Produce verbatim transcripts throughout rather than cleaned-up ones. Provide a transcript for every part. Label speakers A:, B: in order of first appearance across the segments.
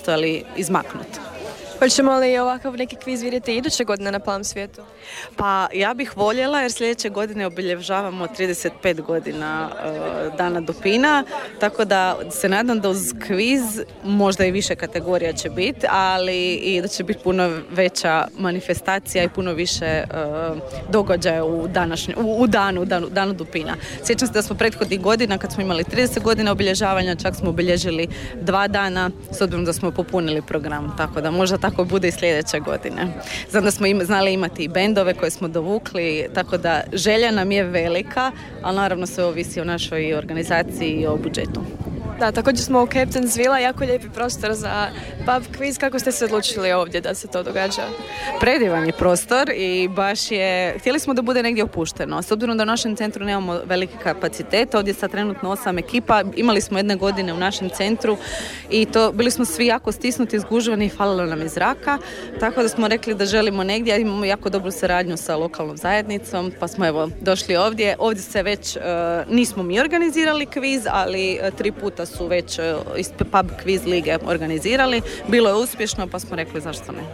A: nastojali izmaknuti.
B: Hoćemo li ovakav neki kviz vidjeti iduće godine na Plavom svijetu?
A: Pa ja bih voljela jer sljedeće godine obilježavamo trideset pet godina uh, Dana dupina, tako da se nadam da uz kviz možda i više kategorija će biti, ali i da će biti puno veća manifestacija i puno više uh, događaja u, današnje, u, u danu, danu, danu dupina. Sjećam se da smo prethodnih godina kad smo imali trideset godina obilježavanja, čak smo obilježili dva dana, s obzirom da smo popunili program, tako da možda tako bude i sljedeće godine. Znam da smo im, znali imati i bendove koje smo dovukli, tako da želja nam je velika, ali naravno sve ovisi o našoj organizaciji i o budžetu.
B: Da, također smo u Captainsville, jako lijepi prostor za pub quiz. Kako ste se odlučili ovdje da se to događa?
A: Predivan je prostor i baš je, htjeli smo da bude negdje opušteno. S obzirom da u našem centru nemamo veliki kapacitet, ovdje sad trenutno osam ekipa, imali smo jedne godine u našem centru i to bili smo svi jako stisnuti, izgužvani i falilo nam iz zraka, tako da smo rekli da želimo negdje, imamo jako dobru suradnju sa lokalnom zajednicom, pa smo evo došli ovdje. Ovdje se već, uh, nismo mi organizirali kviz, ali uh, tri puta su već uh, iz pub quiz lige organizirali. Bilo je uspješno, pa smo rekli zašto ne.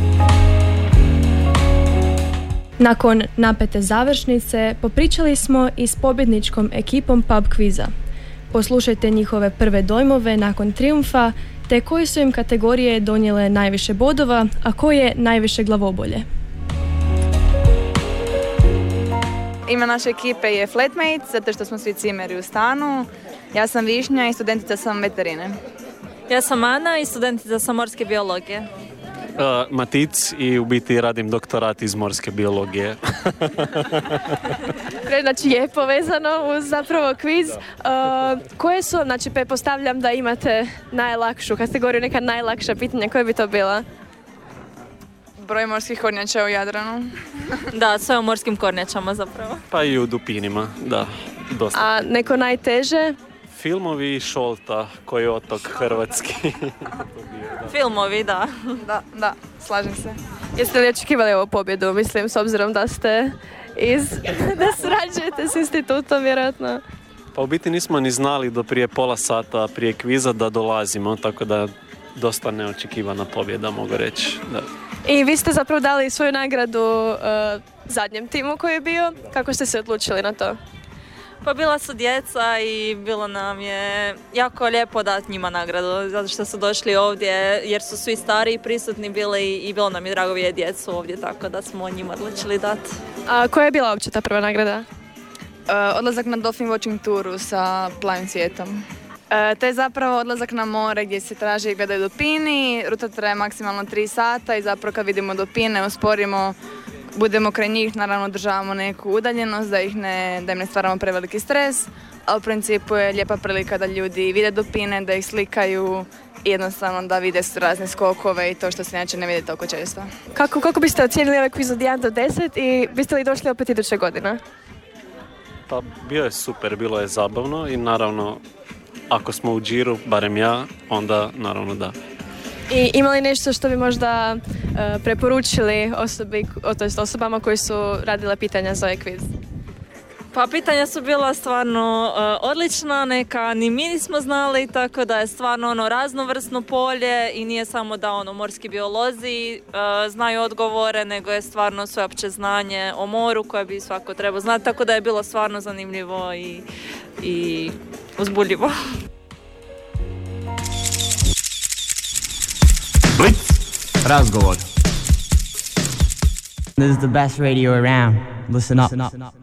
B: Nakon napete završnice popričali smo i s pobjedničkom ekipom pub kviza. Poslušajte njihove prve dojmove nakon trijumfa, te koje su im kategorije donijele najviše bodova, a koje najviše glavobolje.
C: Ime naše ekipe je Flatmates, zato što smo svi cimeri u stanu. Ja sam Višnja i studentica sam veterine.
D: Ja sam Ana i studentica sam morske biologije.
E: Uh, Matic i u biti radim doktorat iz morske biologije.
B: Znači je povezano uz zapravo kviz. Uh, koje su, znači pretpostavljam da imate najlakšu kategoriju, neka najlakša pitanja, koje bi to bila?
C: Broj morskih kornjača u Jadranu.
D: Da, sve o morskim kornjačama zapravo.
E: Pa i u dupinima, da, dosta.
B: A neko najteže?
E: Filmovi Šolta, koji je otok hrvatski.
D: Filmovi, da.
C: Da, da, slažem se.
B: Jeste li očekivali ovu pobjedu, mislim, s obzirom da ste iz, da surađujete s institutom, vjerojatno?
E: Pa u biti nismo ni znali do prije pola sata prije kviza da dolazimo, tako da dosta neočekivana pobjeda, mogu reći. Da.
B: I vi ste zapravo dali svoju nagradu uh, zadnjem timu koji je bio. Kako ste se odlučili na to?
D: Pa bila su djeca i bilo nam je jako lijepo dati njima nagradu, zato što su došli ovdje jer su svi stariji prisutni bili i bilo nam je drago vidjeti djecu ovdje, tako da smo njima odlučili dati.
B: A koja je bila uopće ta prva nagrada?
C: Uh, odlazak na Dolphin Watching Touru sa Plavim svijetom. Uh, to je zapravo odlazak na more gdje se traže i gledaju dupini, ruta traje maksimalno tri sata i zapravo kad vidimo dupine usporimo, budemo kraj njih, naravno državamo neku udaljenost da ih ne, da im ne stvaramo preveliki stres, a u principu je lijepa prilika da ljudi vide dupine, da ih slikaju i jednostavno da vide razne skokove i to što se inače ne vidi toliko često.
B: Kako, kako biste ocijenili ovaj kviz od jedan do deset i biste li došli opet iduće godine?
E: Pa bio je super, bilo je zabavno i naravno ako smo u džiru, barem ja, onda naravno da.
B: I ima li nešto što bi možda uh, preporučili osobi, to jest osobama koji su radile pitanja za ovaj kviz?
D: Pa pitanja su bila stvarno uh, odlična, neka ni mi nismo znali, tako da je stvarno ono raznovrsno polje i nije samo da ono morski biolozi uh, znaju odgovore, nego je stvarno sveopće znanje o moru koje bi svako trebao znati, tako da je bilo stvarno zanimljivo i, i uzbudljivo.
F: Blitz. Razgovor. This is the best radio around. Listen up. Listen up.